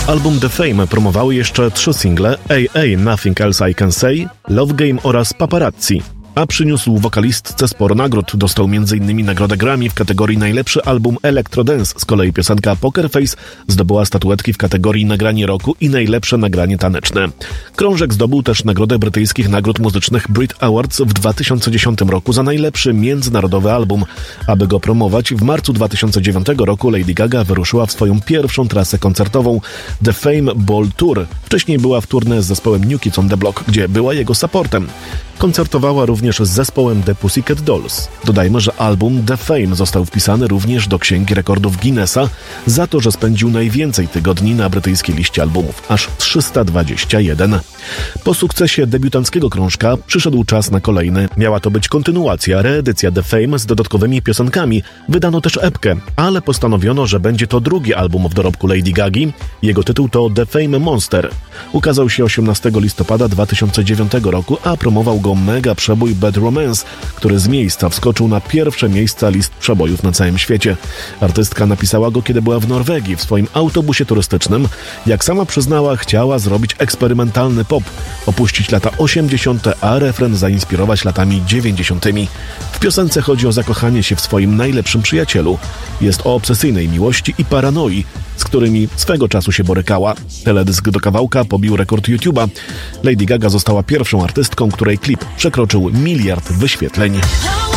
Album The Fame promowały jeszcze 3 single: AA Nothing Else I Can Say, Love Game oraz Paparazzi. A przyniósł wokalistce sporo nagród. Dostał m.in. nagrodę Grammy w kategorii Najlepszy album Electro Dance. Z kolei piosenka Poker Face zdobyła statuetki w kategorii Nagranie roku i Najlepsze nagranie taneczne. Krążek zdobył też nagrodę brytyjskich nagród muzycznych Brit Awards w 2010 roku za najlepszy międzynarodowy album. Aby go promować, w marcu 2009 roku Lady Gaga wyruszyła w swoją pierwszą trasę koncertową The Fame Ball Tour. Wcześniej była w tournée z zespołem New Kids on the Block, gdzie była jego supportem. Koncertowała również z zespołem The Pussycat Dolls. Dodajmy, że album The Fame został wpisany również do Księgi Rekordów Guinnessa za to, że spędził najwięcej tygodni na brytyjskiej liście albumów, aż 321. Po sukcesie debiutanckiego krążka przyszedł czas na kolejny. Miała to być kontynuacja, reedycja The Fame z dodatkowymi piosenkami. Wydano też epkę, ale postanowiono, że będzie to drugi album w dorobku Lady Gagi. Jego tytuł to The Fame Monster. Ukazał się 18 listopada 2009 roku, a promował go mega przebój Bad Romance, który z miejsca wskoczył na pierwsze miejsca list przebojów na całym świecie. Artystka napisała go, kiedy była w Norwegii, w swoim autobusie turystycznym. Jak sama przyznała, chciała zrobić eksperymentalny pop, opuścić lata 80., a refren zainspirować latami 90. W piosence chodzi o zakochanie się w swoim najlepszym przyjacielu. Jest o obsesyjnej miłości i paranoi, z którymi swego czasu się borykała. Teledysk do kawałka pobił rekord YouTube'a. Lady Gaga została pierwszą artystką, której klip przekroczył 1 miliard wyświetleń.